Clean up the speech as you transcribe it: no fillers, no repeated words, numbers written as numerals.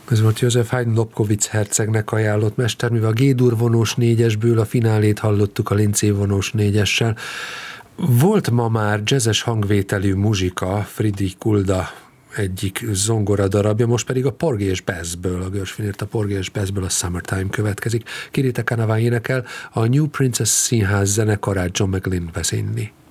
Ez volt József Haydn Lobkowicz hercegnek ajánlott mesterműve. A G-dur vonós négyesből a finálét hallottuk a Lindsay vonós négyessel. Volt ma már jazzes hangvételű muzsika, Friedrich Gulda egyik zongora darabja, most pedig a Porgy és Bessből, a Gershwin írt a Porgy és Bessből a Summertime következik. Kirita Kanava énekel, a New Princess Színház zenekarát John McGlynn vezényli.